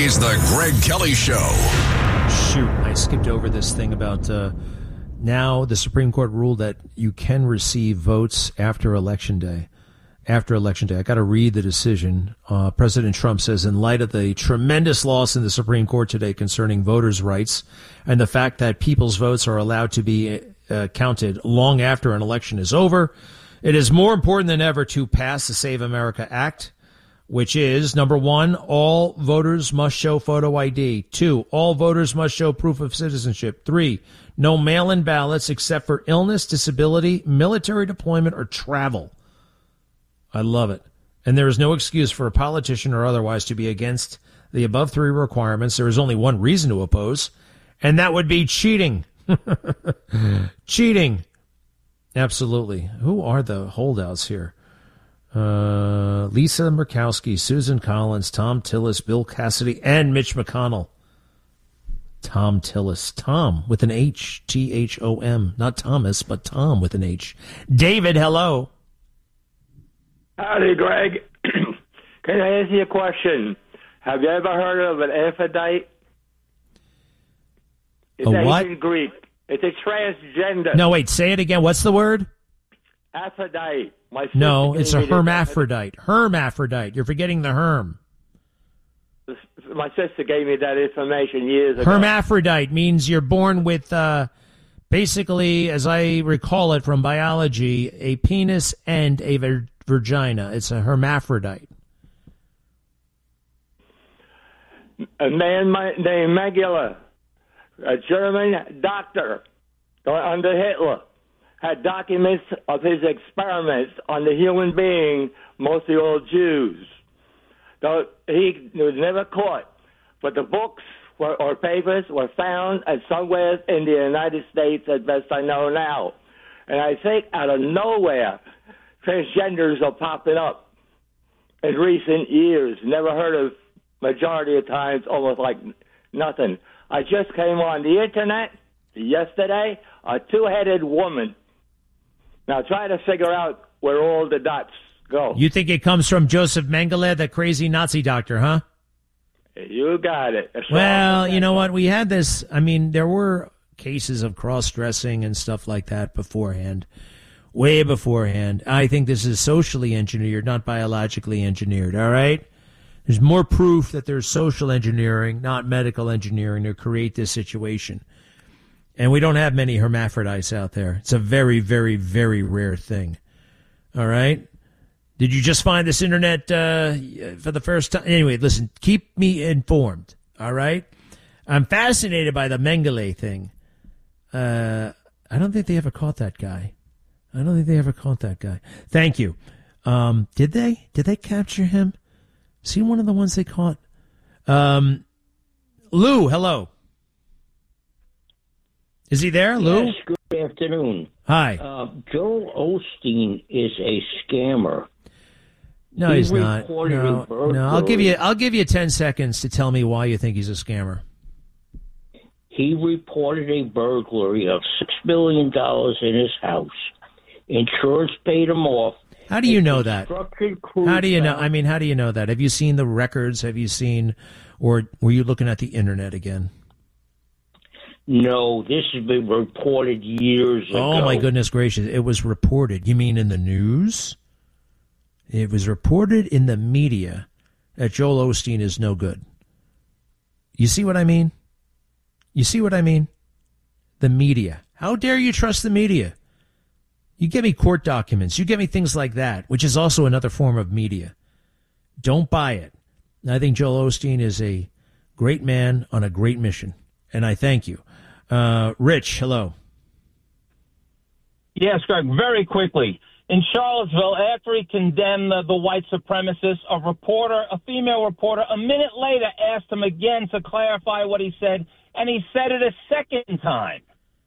is the Greg Kelly Show. Shoot, I skipped over this thing about now the Supreme Court ruled that you can receive votes after Election Day. After Election Day. I got to read the decision. President Trump says, in light of the tremendous loss in the Supreme Court today concerning voters' rights and the fact that people's votes are allowed to be counted long after an election is over, it is more important than ever to pass the Save America Act, which is, number one, all voters must show photo ID. 2, all voters must show proof of citizenship. 3, no mail-in ballots except for illness, disability, military deployment, or travel. I love it. And there is no excuse for a politician or otherwise to be against the above 3 requirements. There is only one reason to oppose, and that would be cheating. Cheating. Absolutely. Who are the holdouts here? Lisa Murkowski, Susan Collins, Tom Tillis, Bill Cassidy, and Mitch McConnell. Tom Tillis. Tom with an H. T-H-O-M. Not Thomas, but Tom with an H. David, hello. Howdy, Greg. Can I ask you a question? Have you ever heard of an Aphrodite? It's a what? Ancient Greek. It's a transgender. No, wait, say it again. What's the word? Aphrodite. No, it's a hermaphrodite. Hermaphrodite. You're forgetting the herm. My sister gave me that information years ago. Hermaphrodite means you're born with, basically, as I recall it from biology, a penis and a vagina. It's a hermaphrodite. A man named Mengele, a German doctor under Hitler, had documents of his experiments on the human being, mostly all Jews. Though he was never caught, but the books or papers were found at somewhere in the United States, as best I know now. And I think out of nowhere, transgenders are popping up in recent years. Never heard of majority of times, almost like nothing. I just came on the internet yesterday, a two-headed woman. Now try to figure out where all the dots go. You think it comes from Joseph Mengele, that crazy Nazi doctor, huh? You got it. Well, you know what? We had this. I mean, there were cases of cross-dressing and stuff like that beforehand, way beforehand. I think this is socially engineered, not biologically engineered, all right? There's more proof that there's social engineering, not medical engineering, to create this situation. And we don't have many hermaphrodites out there. It's a very, very, very rare thing. All right? Did you just find this internet for the first time? Anyway, listen, keep me informed. All right? I'm fascinated by the Mengele thing. I don't think they ever caught that guy. Thank you. Did they? Did they capture him? Is he one of the ones they caught? Lou, hello. Is he there, Lou? Yes, good afternoon. Hi. Joel Osteen is a scammer. No, he's not. No, I'll give you 10 seconds to tell me why you think he's a scammer. He reported a burglary of $6 million in his house. Insurance paid him off. How do you know that? How do you know? I mean, how do you know that? Have you seen the records? Have you seen, or were you looking at the internet again? No, this has been reported years ago. Oh, my goodness gracious. It was reported. You mean in the news? It was reported in the media that Joel Osteen is no good. You see what I mean? The media. How dare you trust the media? You get me court documents. You get me things like that, which is also another form of media. Don't buy it. I think Joel Osteen is a great man on a great mission, and I thank you. Rich, hello. Yes, Greg, very quickly. In Charlottesville, after he condemned the white supremacists, a female reporter, a minute later asked him again to clarify what he said, and he said it a second time.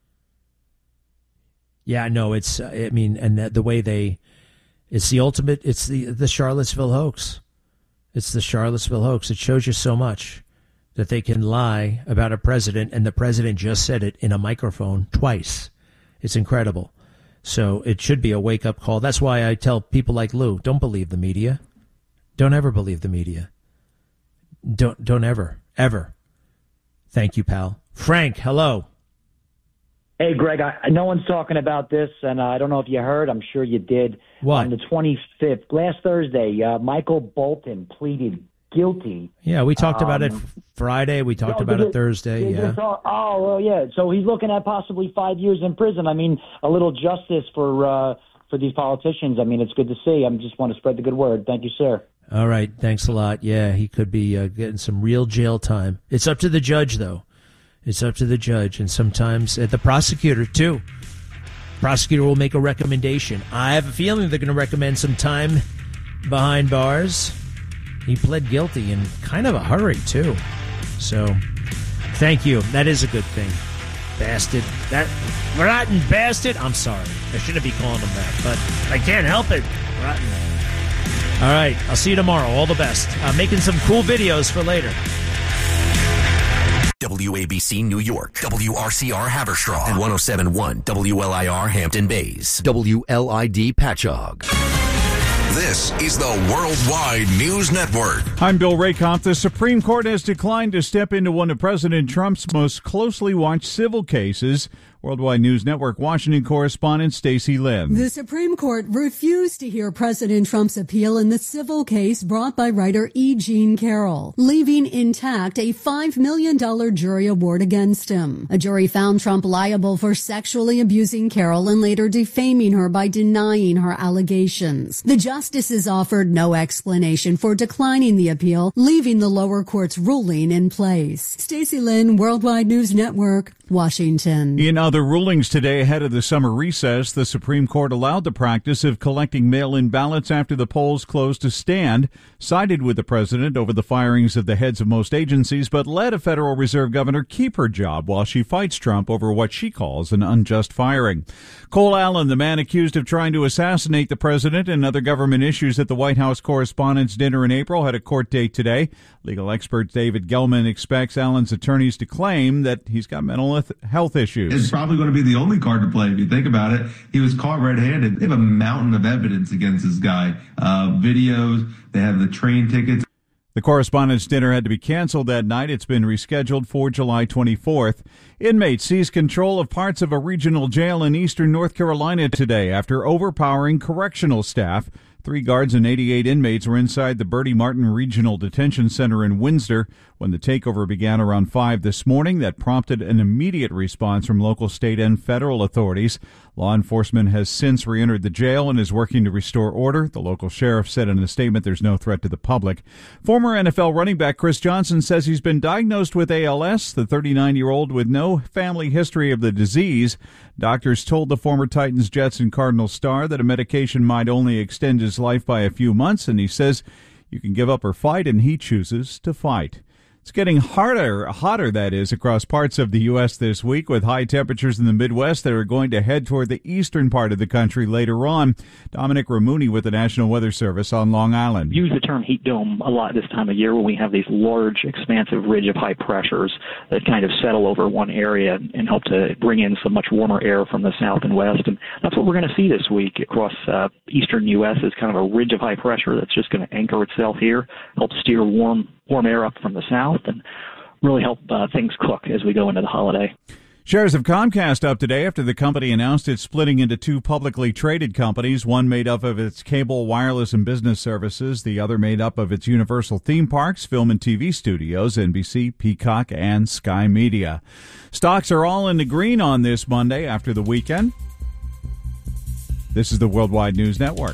Yeah, no, it's, I mean, and the way it's the ultimate, it's the Charlottesville hoax. It's the Charlottesville hoax. It shows you so much that they can lie about a president, and the president just said it in a microphone twice. It's incredible. So it should be a wake-up call. That's why I tell people like Lou, don't believe the media. Don't ever believe the media. Don't ever. Thank you, pal. Frank, hello. Hey, Greg, no one's talking about this, and I don't know if you heard. I'm sure you did. What? On the 25th, last Thursday, Michael Bolton pleaded guilty. Yeah, we talked about it Friday. We talked about it Thursday. Yeah. Well, yeah. So he's looking at possibly 5 years in prison. I mean, a little justice for these politicians. I mean, it's good to see. I just want to spread the good word. Thank you, sir. All right. Thanks a lot. Yeah, he could be getting some real jail time. It's up to the judge, though. It's up to the judge, and sometimes the prosecutor, too. Prosecutor will make a recommendation. I have a feeling they're going to recommend some time behind bars. He pled guilty in kind of a hurry, too. So, thank you. That is a good thing. Bastard. That rotten bastard. I'm sorry. I shouldn't be calling him that, but I can't help it. Rotten. All right. I'll see you tomorrow. All the best. Making some cool videos for later. WABC New York, WRCR Haverstraw, and 107.1 WLIR Hampton Bays, WLID Patchogue. This is the Worldwide News Network. I'm Bill Rakoff. The Supreme Court has declined to step into one of President Trump's most closely watched civil cases. Worldwide News Network Washington correspondent Stacey Lynn. The Supreme Court refused to hear President Trump's appeal in the civil case brought by writer E. Jean Carroll, leaving intact a $5 million jury award against him. A jury found Trump liable for sexually abusing Carroll and later defaming her by denying her allegations. The justices offered no explanation for declining the appeal, leaving the lower court's ruling in place. Stacey Lynn, Worldwide News Network, Washington. In other rulings today ahead of the summer recess, the Supreme Court allowed the practice of collecting mail-in ballots after the polls closed to stand, sided with the president over the firings of the heads of most agencies, but let a Federal Reserve governor keep her job while she fights Trump over what she calls an unjust firing. Cole Allen, the man accused of trying to assassinate the president and other government issues at the White House Correspondents' Dinner in April, had a court date today. Legal expert David Gelman expects Allen's attorneys to claim that he's got mental health issues. It's probably going to be the only card to play if you think about it. He was caught red-handed. They have a mountain of evidence against this guy. Videos, they have the train tickets. The Correspondents' Dinner had to be canceled that night. It's been rescheduled for July 24th. Inmates seized control of parts of a regional jail in eastern North Carolina today after overpowering correctional staff. 3 guards and 88 inmates were inside the Bertie Martin Regional Detention Center in Windsor when the takeover began around 5 this morning. That prompted an immediate response from local, state, and federal authorities. Law enforcement has since re-entered the jail and is working to restore order. The local sheriff said in a statement there's no threat to the public. Former NFL running back Chris Johnson says he's been diagnosed with ALS, the 39-year-old with no family history of the disease. Doctors told the former Titans, Jets, and Cardinals star that a medication might only extend his life by a few months, and he says you can give up or fight, and he chooses to fight. It's getting hotter, that is, across parts of the U.S. this week, with high temperatures in the Midwest that are going to head toward the eastern part of the country later on. Dominic Ramuni with the National Weather Service on Long Island. Use the term heat dome a lot this time of year when we have these large, expansive ridge of high pressures that kind of settle over one area and help to bring in some much warmer air from the south and west. And that's what we're going to see this week across eastern U.S. is kind of a ridge of high pressure that's just going to anchor itself here, help steer warm air up from the south, and really help things cook as we go into the holiday. Shares of Comcast up today after the company announced it's splitting into 2 publicly traded companies, one made up of its cable, wireless, and business services, the other made up of its Universal theme parks, film and TV studios, NBC, Peacock, and Sky Media. Stocks are all in the green on this Monday after the weekend. This is the Worldwide News Network.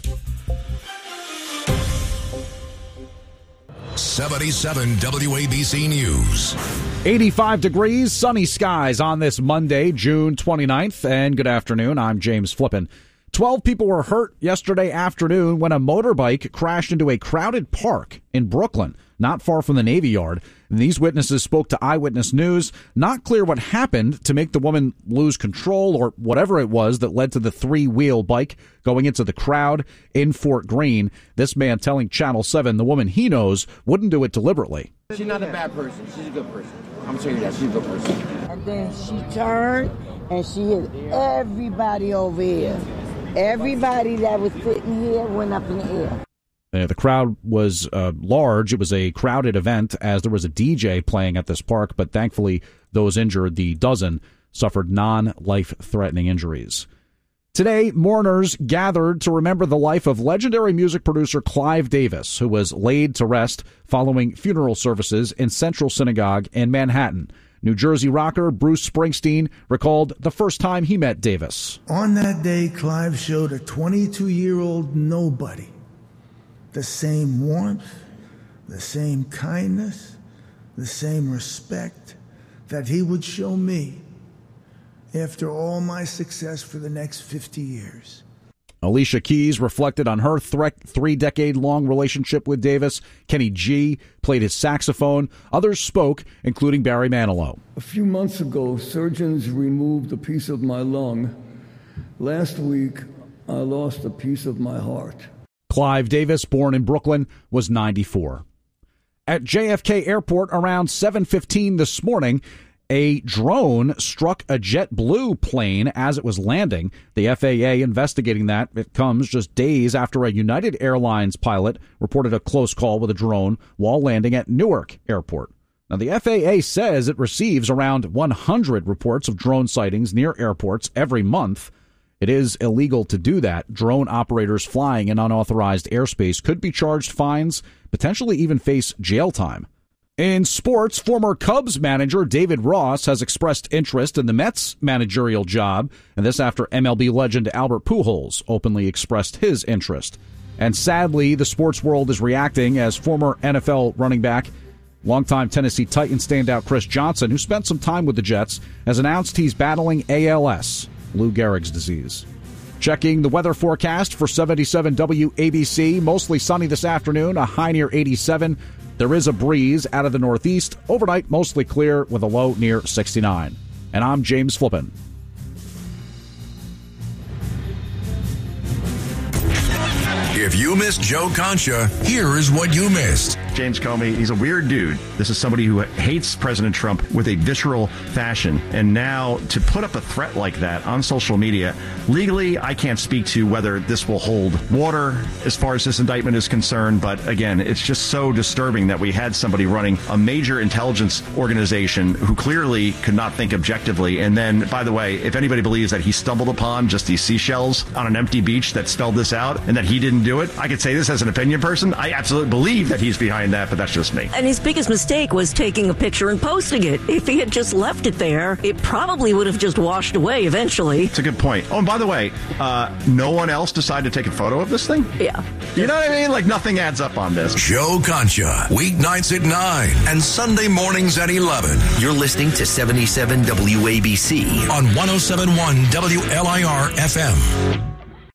77 WABC News. 85 degrees, sunny skies on this Monday, June 29th. And good afternoon, I'm James Flippin. 12 people were hurt yesterday afternoon when a motorbike crashed into a crowded park in Brooklyn, not far from the Navy Yard. And these witnesses spoke to Eyewitness News. Not clear what happened to make the woman lose control or whatever it was that led to the 3-wheel bike going into the crowd in Fort Greene. This man telling Channel 7 the woman he knows wouldn't do it deliberately. She's not a bad person. She's a good person. I'm telling you that. She's a good person. And then she turned and she hit everybody over here. Everybody that was sitting here went up in the air. The crowd was large. It was a crowded event as there was a DJ playing at this park, but thankfully those injured, the dozen, suffered non-life-threatening injuries. Today, mourners gathered to remember the life of legendary music producer Clive Davis, who was laid to rest following funeral services in Central Synagogue in Manhattan. New Jersey rocker Bruce Springsteen recalled the first time he met Davis. On that day, Clive showed a 22-year-old nobody the same warmth, the same kindness, the same respect that he would show me after all my success for the next 50 years. Alicia Keys reflected on her 3-decade-long relationship with Davis. Kenny G played his saxophone. Others spoke, including Barry Manilow. A few months ago, surgeons removed a piece of my lung. Last week, I lost a piece of my heart. Clive Davis, born in Brooklyn, was 94. At JFK Airport around 7:15 this morning, a drone struck a JetBlue plane as it was landing. The FAA investigating that. It comes just days after a United Airlines pilot reported a close call with a drone while landing at Newark Airport. Now, the FAA says it receives around 100 reports of drone sightings near airports every month. It is illegal to do that. Drone operators flying in unauthorized airspace could be charged fines, potentially even face jail time. In sports, former Cubs manager David Ross has expressed interest in the Mets managerial job, and this after MLB legend Albert Pujols openly expressed his interest. And sadly, the sports world is reacting as former NFL running back, longtime Tennessee Titans standout Chris Johnson, who spent some time with the Jets, has announced he's battling ALS, Lou Gehrig's disease. Checking the weather forecast for 77 WABC, mostly sunny this afternoon, a high near 87. There is a breeze out of the northeast. Overnight, mostly clear with a low near 69. And I'm James Flippin. If you missed Joe Concha, here is what you missed. James Comey, he's a weird dude. This is somebody who hates President Trump with a visceral fashion. And now to put up a threat like that on social media, legally, I can't speak to whether this will hold water as far as this indictment is concerned. But again, it's just so disturbing that we had somebody running a major intelligence organization who clearly could not think objectively. And then, by the way, if anybody believes that he stumbled upon just these seashells on an empty beach that spelled this out and that he didn't do it, I could say this as an opinion person. I absolutely believe that he's behind that, but that's just me. And his biggest mistake was taking a picture and posting it. If he had just left it there, it probably would have just washed away eventually. It's a good point. Oh, and by the way, no one else decided to take a photo of this thing? Yeah. You know what I mean? Like, nothing adds up on this. Joe Concha, weeknights at 9 and Sunday mornings at 11. You're listening to 77 WABC on 107.1 WLIR FM.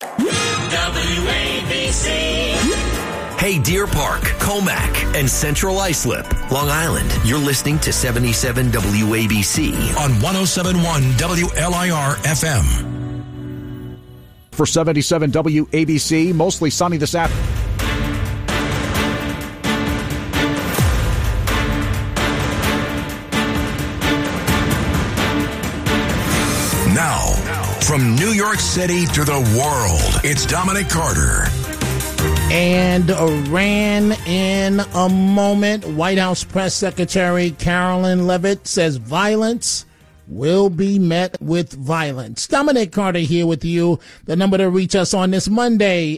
WABC. Hey, Deer Park, Comac, and Central Islip, Long Island. You're listening to 77 WABC on 107.1 WLIR FM. For 77 WABC, mostly sunny this afternoon. Now, from New York City to the world, it's Dominic Carter. And Iran in a moment. White House Press Secretary Carolyn Leavitt says violence will be met with violence. Dominic Carter here with you. The number to reach us on this Monday,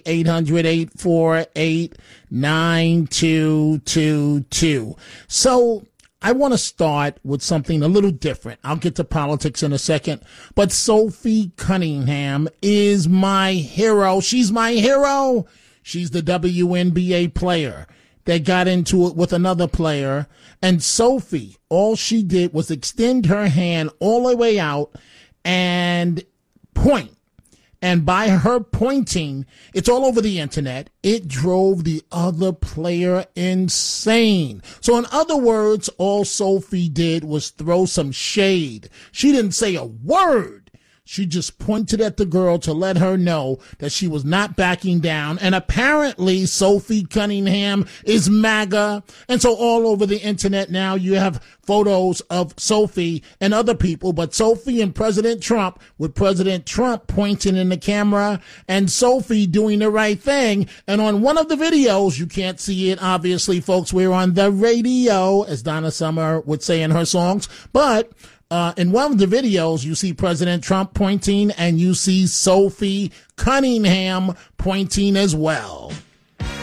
800-848-9222. So I want to start with something a little different. I'll get to politics in a second. But Sophie Cunningham is my hero. She's my hero. She's the WNBA player that got into it with another player. And Sophie, all she did was extend her hand all the way out and point. And by her pointing, it's all over the internet, it drove the other player insane. So in other words, all Sophie did was throw some shade. She didn't say a word. She just pointed at the girl to let her know that she was not backing down. And apparently Sophie Cunningham is MAGA. And so all over the internet now you have photos of Sophie and other people, but Sophie and President Trump, with President Trump pointing in the camera and Sophie doing the right thing. And on one of the videos, you can't see it, obviously, folks, we're on the radio, as Donna Summer would say in her songs, but in one of the videos, you see President Trump pointing and you see Sophie Cunningham pointing as well.